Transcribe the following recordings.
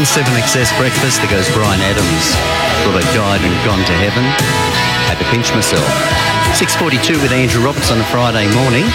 7XS Breakfast, there goes Brian Adams. Thought I'd died and gone to heaven. Had to pinch myself. 6:42 with Andrew Roberts on a Friday morning.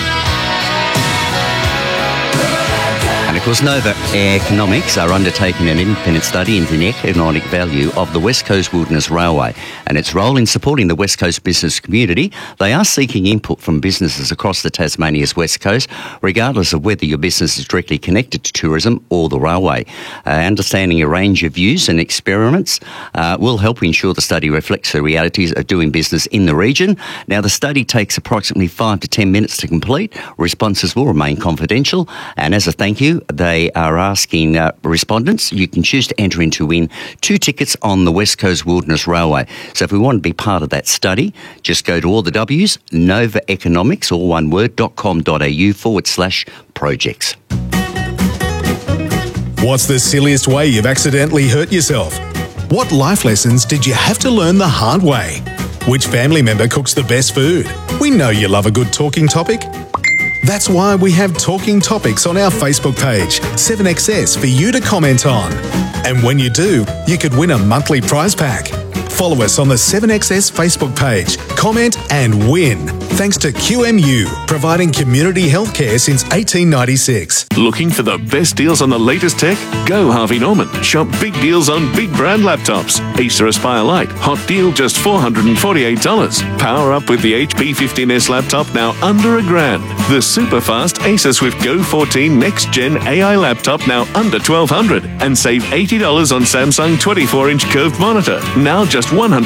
And of course, Nova Economics are undertaking an independent study into the economic value of the West Coast Wilderness Railway and its role in supporting the West Coast business community. They are seeking input from businesses across the Tasmania's West Coast, regardless of whether your business is directly connected to tourism or the railway. Understanding a range of views and experiments will help ensure the study reflects the realities of doing business in the region. Now, the study takes approximately 5 to 10 minutes to complete. Responses will remain confidential, and as a thank you, they are asking respondents, you can choose to enter in to win 2 tickets on the West Coast Wilderness Railway. So if we want to be part of that study, just go to all the W's, novaeconomics, all one word, .com.au/projects. What's the silliest way you've accidentally hurt yourself? What life lessons did you have to learn the hard way? Which family member cooks the best food? We know you love a good talking topic. That's why we have talking topics on our Facebook page, 7XS, for you to comment on. And when you do, you could win a monthly prize pack. Follow us on the 7XS Facebook page, comment and win. Thanks to QMU, providing community healthcare since 1896. Looking for the best deals on the latest tech? Go Harvey Norman. Shop big deals on big brand laptops. Acer Aspire Lite, hot deal just $448. Power up with the HP 15S laptop now under $1,000. The super fast Acer Swift Go 14 Next Gen AI laptop now under $1,200. And save $80 on Samsung 24-inch curved monitor, now just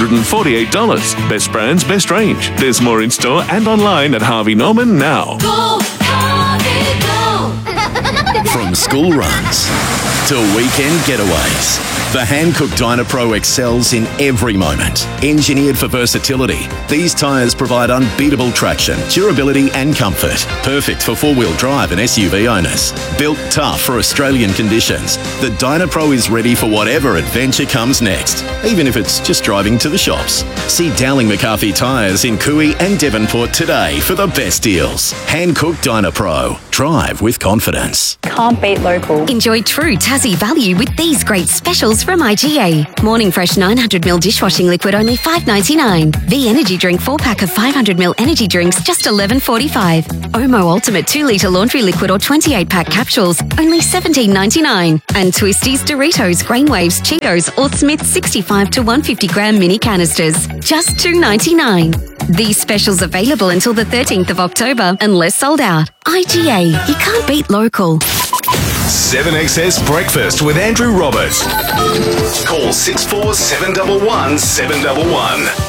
$148. Best brands, best range. There's more in store and online at Harvey Norman now. Go, Harvey, go! From school runs to weekend getaways, the hand-cooked Dynapro excels in every moment. Engineered for versatility, these tyres provide unbeatable traction, durability and comfort. Perfect for four-wheel drive and SUV owners. Built tough for Australian conditions, the Dynapro is ready for whatever adventure comes next, even if it's just driving to the shops. See Dowling McCarthy Tyres in Cooey and Devonport today for the best deals. Hand-cooked Dynapro. Drive with confidence. Can't beat local. Enjoy true Tassie value with these great specials from IGA. Morning Fresh 900ml dishwashing liquid only $5.99. V Energy Drink 4-pack of 500ml energy drinks just $11.45. Omo Ultimate 2-litre laundry liquid or 28-pack capsules only $17.99. And Twisties, Doritos, Grainwaves, Cheetos or Smith's 65 to 150 gram mini canisters just $2.99. These specials available until the 13th of October unless sold out. IGA, you can't beat local. 7XS Breakfast with Andrew Roberts. Call 64711 711.